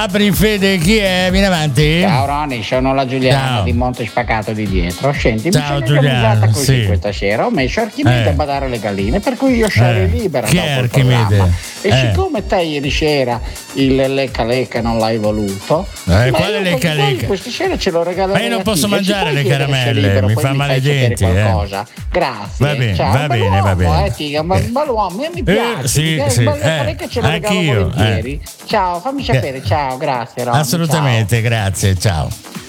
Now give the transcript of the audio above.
Apri in fede, chi è? Vieni avanti. Ciao Ronny, sono la Giuliana Ciao. di Monte Spaccato di dietro. Senti, Ciao, mi sono Giuliana, organizzata così sì. questa sera. Ho messo Archimede a badare le galline, per cui io sarei libera Chi dopo è il Archimede? programma. E siccome te ieri sera il lecca lecca non l'hai voluto, ma quale io lecca poi lecca? questa sera ce lo regalerei. Ma io non a posso te. mangiare Ci puoi le chiedere se è caramelle, libero, mi poi fa male fai i sapere denti, qualcosa. Grazie. Va bene, Ciao, va bene, va bene. Tiga, ma bell'uomo, mi piace. sì, il sì, lecca lecca ce lo regalo anch'io, volentieri. Ciao, fammi sapere. Ciao, grazie Ronny. Assolutamente, grazie, ciao.